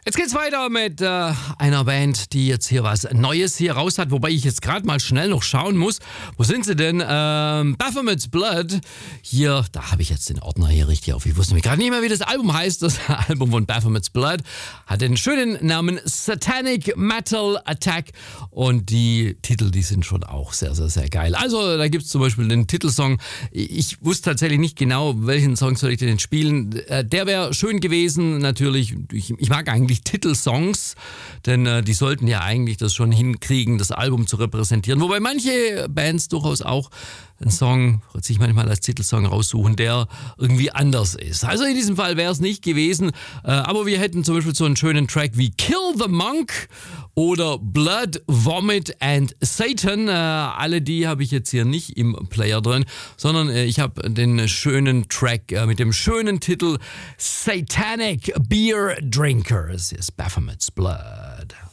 Jetzt geht's weiter mit einer Band, die jetzt hier was Neues hier raus hat, wobei ich jetzt gerade mal schnell noch schauen muss. Wo sind sie denn? Baphomet's Blood. Hier, da habe ich jetzt den Ordner hier richtig auf. Ich wusste nämlich gerade nicht mehr, wie das Album heißt. Das Album von Baphomet's Blood hat den schönen Namen Satanic Metal Attack und die Titel, die sind schon auch sehr, sehr, sehr geil. Also da gibt's zum Beispiel den Titelsong. Ich wusste tatsächlich nicht genau, welchen Song soll ich denn spielen. Der wäre schön gewesen, natürlich. Ich mag eigentlich Titelsongs, denn die sollten ja eigentlich das schon hinkriegen, das Album zu repräsentieren. Wobei manche Bands durchaus auch einen Song sich manchmal als Titelsong raussuchen, der irgendwie anders ist. Also in diesem Fall wäre es nicht gewesen, aber wir hätten zum Beispiel so einen schönen Track wie Kill the Monk oder Blood, Vomit and Satan. Alle die habe ich jetzt hier nicht im Player drin, sondern ich habe den schönen Track mit dem schönen Titel Satanic Beer Drinkers. Hier ist Baphomet's Blood.